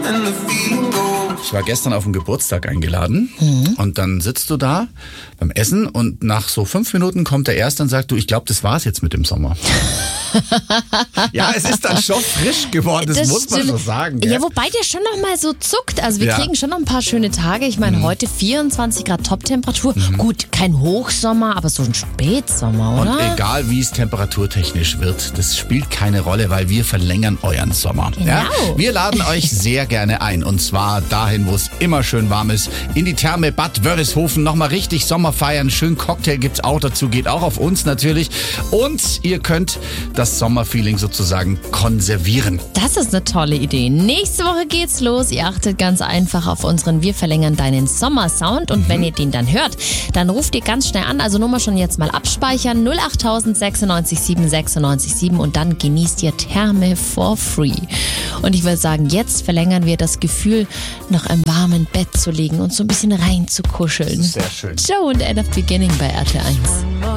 Ich war gestern auf den Geburtstag eingeladen und dann sitzt du da beim Essen und nach so 5 Minuten kommt der Erste und sagt, du, ich glaube, das war's jetzt mit dem Sommer. Ja, es ist dann schon frisch geworden, das muss man so sagen. Gell? Ja, wobei der schon noch mal so zuckt. Also wir kriegen schon noch ein paar schöne Tage. Ich meine, heute 24 Grad Top-Temperatur. Gut, kein Hochsommer, aber so ein Spätsommer, oder? Und egal, wie es temperaturtechnisch wird, das spielt keine Rolle, weil wir verlängern euren Sommer. Genau. Ja? Wir laden euch sehr gerne ein und zwar dahin, wo es immer schön warm ist, in die Therme Bad Wörishofen. Nochmal richtig Sommer feiern. Schön Cocktail gibt's auch dazu, geht auch auf uns natürlich. Und ihr könnt das Sommerfeeling sozusagen konservieren. Das ist eine tolle Idee. Nächste Woche geht's los. Ihr achtet ganz einfach auf unseren Wir verlängern deinen Sommersound. Und wenn ihr den dann hört, dann ruft ihr ganz schnell an. Also Nummer schon jetzt mal abspeichern. 08000 96 7 96 7 und dann genießt ihr Therme for free. Und ich würde sagen, jetzt verlängern wir das Gefühl, noch im warmen Bett zu liegen und so ein bisschen reinzukuscheln. Sehr schön. Joe und End of Beginning bei RTL 1.